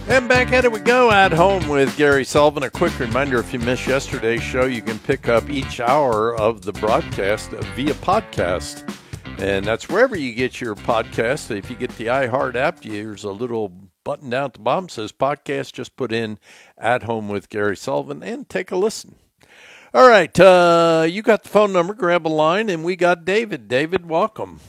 And back at it we go, At Home with Gary Sullivan. A quick reminder, if you missed yesterday's show, you can pick up each hour of the broadcast via podcast. And that's wherever you get your podcast. If you get the iHeart app, there's a little button down at the bottom that says podcast. Just put in At Home with Gary Sullivan and take a listen. All right, you got the phone number, grab a line, and we got David. David, welcome.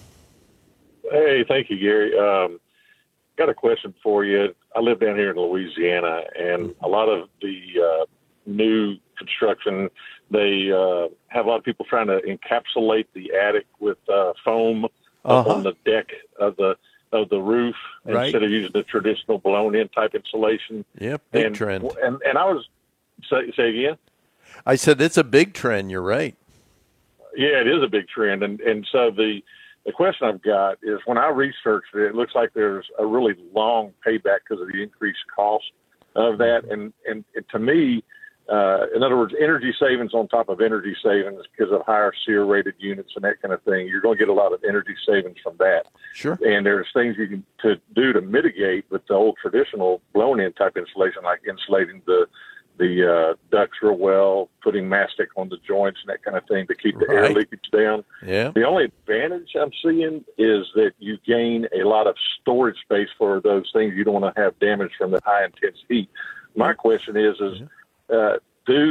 Hey, thank you, Gary. Got a question for you. I live down here in Louisiana, and a lot of the new construction, they have a lot of people trying to encapsulate the attic with foam up on the deck of the roof instead of using the traditional blown-in type insulation. Yep, big trend. And I was say again. I said it's a big trend. You're right. Yeah, it is a big trend, and so the question I've got is when I researched it, it looks like there's a really long payback because of the increased cost of that. And to me, in other words, energy savings on top of energy savings because of higher SEER rated units and that kind of thing, you're going to get a lot of energy savings from that. Sure. And there's things you can do to mitigate with the old traditional blown-in type insulation, like insulating the ducts real well, putting mastic on the joints and that kind of thing to keep the air leakage down. Yeah. The only advantage I'm seeing is that you gain a lot of storage space for those things you don't want to have damage from the high intense heat. My question is does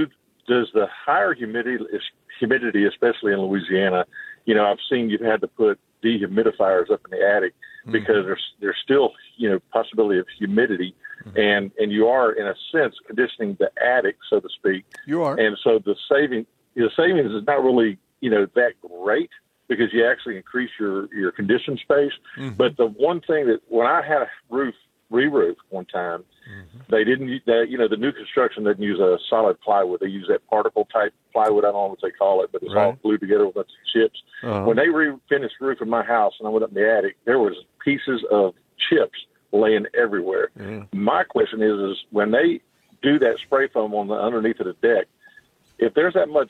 the higher humidity, especially in Louisiana, I've seen you've had to put dehumidifiers up in the attic because there's still, possibility of humidity. And you are, in a sense, conditioning the attic, so to speak. You are. And so the savings is not really, that great because you actually increase your conditioned space. But the one thing that when I had a roof re-roof one time, they didn't use that, the new construction doesn't use a solid plywood. They use that particle type plywood. I don't know what they call it, but it's all glued together with a bunch of chips. When they finished the roof in my house and I went up in the attic, there was pieces of chips laying everywhere. My question is when they do that spray foam on the underneath of the deck, if there's that much,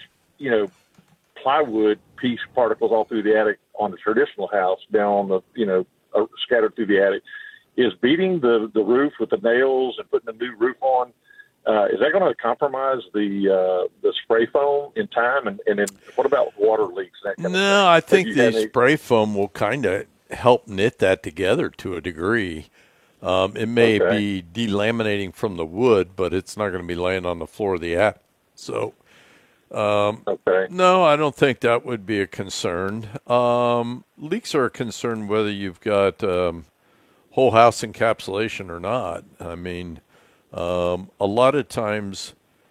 plywood piece particles all through the attic on the traditional house down on the, scattered through the attic, is beating the roof with the nails and putting a new roof on, is that going to compromise the spray foam in time? And then what about water leaks? That kind of thing? I think the spray foam will kind of help knit that together to a degree. It may be delaminating from the wood, but it's not going to be laying on the floor of the attic. So, no, I don't think that would be a concern. Leaks are a concern whether you've got whole house encapsulation or not. I mean, a lot of times,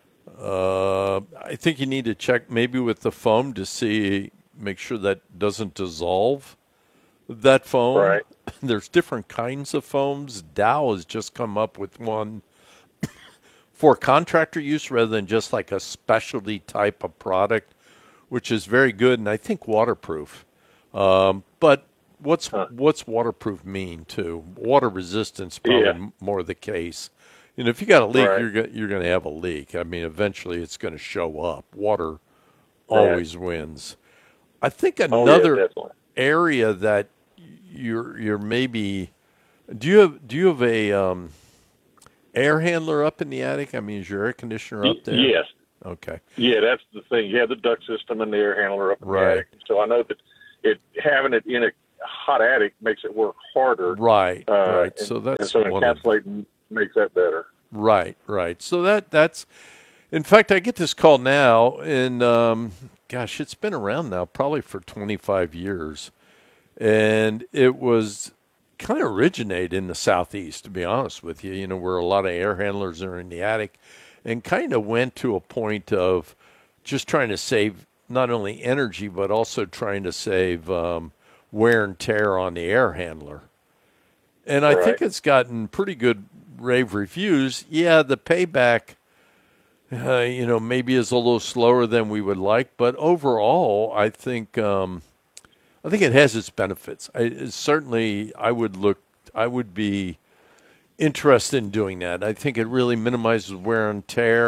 I think you need to check maybe with the foam to make sure that doesn't dissolve that foam. Right. There's different kinds of foams. Dow has just come up with one for contractor use rather than just like a specialty type of product, which is very good and I think waterproof. But what's waterproof mean too? Water resistance probably more the case. If you got a leak, you're going to have a leak. I mean, eventually it's going to show up. Water always wins. I think another area that you're maybe do you have a air handler up in the attic? I mean, is your air conditioner up there? Yes. Okay. Yeah, that's the thing. You have the duct system and the air handler up in the attic. So I know that having it in a hot attic makes it work harder. Right. And, so that's and so encapsulating makes that better. Right. So that's. In fact, I get this call now, and it's been around now probably for 25 years. And it was kind of originated in the Southeast, to be honest with you, where a lot of air handlers are in the attic, and kind of went to a point of just trying to save not only energy, but also trying to save wear and tear on the air handler. And I think it's gotten pretty good rave reviews. Yeah, the payback, maybe is a little slower than we would like, but overall, I think it has its benefits. I would be interested in doing that. I think it really minimizes wear and tear.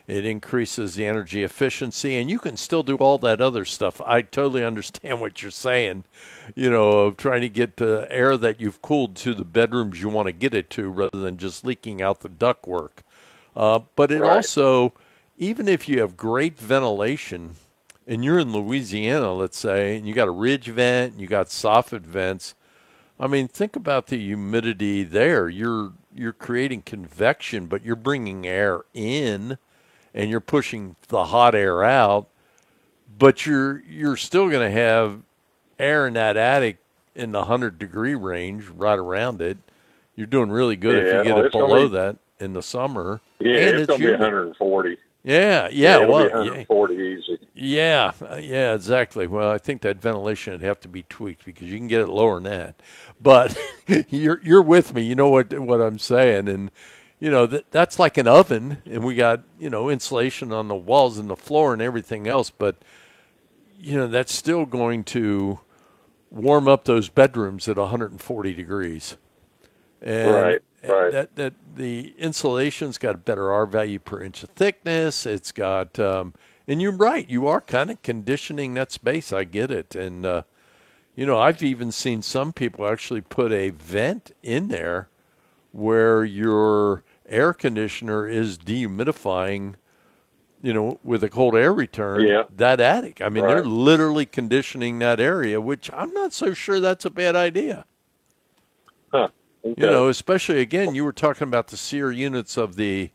It increases the energy efficiency, and you can still do all that other stuff. I totally understand what you're saying, of trying to get the air that you've cooled to the bedrooms you want to get it to rather than just leaking out the ductwork. But it also, even if you have great ventilation, and you're in Louisiana, let's say, and you got a ridge vent, and you got soffit vents, I mean, think about the humidity there. You're creating convection, but you're bringing air in, and you're pushing the hot air out. But you're still going to have air in that attic in the 100-degree range, right around it. You're doing really good if you get it below that in the summer. Yeah, and it's going to be 140. Yeah, it'll be 140 easy. Yeah, exactly. Well, I think that ventilation would have to be tweaked because you can get it lower than that. But you're with me. You know what I'm saying, and that's like an oven, and we got insulation on the walls and the floor and everything else. But that's still going to warm up those bedrooms at 140 degrees. And right. That the insulation's got a better R value per inch of thickness. It's got, and you're right, you are kind of conditioning that space. I get it. And, I've even seen some people actually put a vent in there where your air conditioner is dehumidifying, with a cold air return, that attic. I mean, they're literally conditioning that area, which I'm not so sure that's a bad idea. Huh. Okay. Especially again, you were talking about the SEER units of the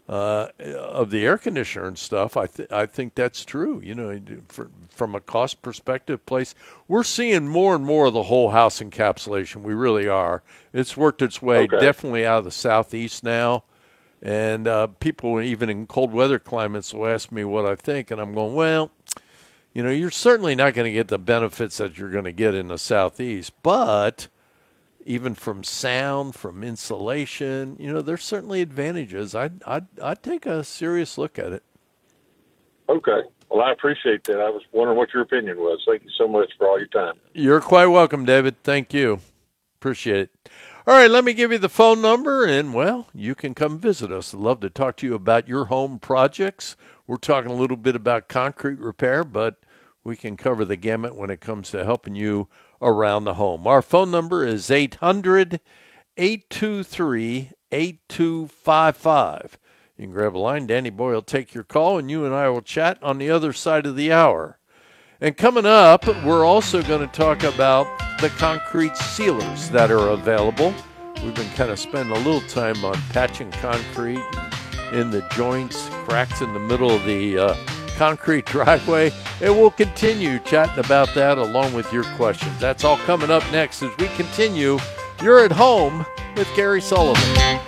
air conditioner and stuff. I think that's true. From a cost perspective, we're seeing more and more of the whole house encapsulation. We really are. It's worked its way definitely out of the Southeast now, and people even in cold weather climates will ask me what I think, and I'm going, well, you're certainly not going to get the benefits that you're going to get in the Southeast, but even from sound, from insulation, there's certainly advantages. I'd take a serious look at it. Okay. Well, I appreciate that. I was wondering what your opinion was. Thank you so much for all your time. You're quite welcome, David. Thank you. Appreciate it. All right, let me give you the phone number, and, well, you can come visit us. I'd love to talk to you about your home projects. We're talking a little bit about concrete repair, but we can cover the gamut when it comes to helping you around the home. Our phone number is 800-823-8255. You can grab a line. Danny Boy will take your call, and you and I will chat on the other side of the hour. And coming up, we're also going to talk about the concrete sealers that are available. We've been kind of spending a little time on patching concrete in the joints, cracks in the middle of the concrete driveway, and we'll continue chatting about that along with your questions. That's all coming up next as we continue. You're at home with Gary Sullivan.